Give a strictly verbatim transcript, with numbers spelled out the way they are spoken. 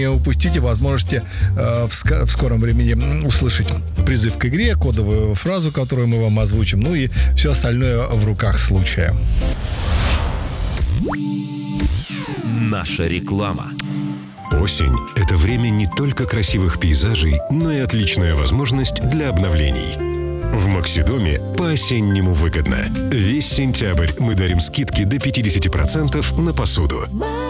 не упустите возможности э, в, ска- в скором времени услышать призыв к игре, кодовую фразу, которую мы вам озвучим, ну и все остальное в руках случая. Наша реклама. Осень – это время не только красивых пейзажей, но и отличная возможность для обновлений. В Максидоме по-осеннему выгодно. Весь сентябрь мы дарим скидки до пятьдесят процентов на посуду.